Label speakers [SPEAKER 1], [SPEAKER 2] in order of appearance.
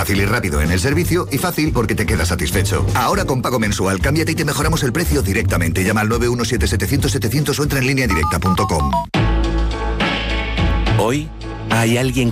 [SPEAKER 1] Fácil y rápido en el servicio y fácil porque te quedas satisfecho. Ahora con pago mensual, cámbiate y te mejoramos el precio directamente. Llama al 917-700-700 o entra en lineadirecta.com.
[SPEAKER 2] Hoy hay alguien